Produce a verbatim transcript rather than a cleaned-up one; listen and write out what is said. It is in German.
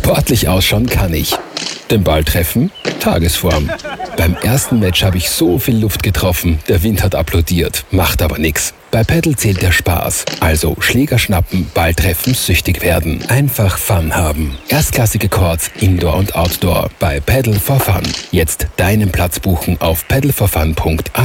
Sportlich ausschauen kann ich. Den Ball treffen? Tagesform. Beim ersten Match habe ich so viel Luft getroffen, der Wind hat applaudiert, macht aber nix. Bei Paddle zählt der Spaß, also Schläger schnappen, Ball treffen, süchtig werden. Einfach Fun haben. Erstklassige Courts, Indoor und Outdoor bei Paddle for Fun. Jetzt deinen Platz buchen auf paddle for fun punkt a t.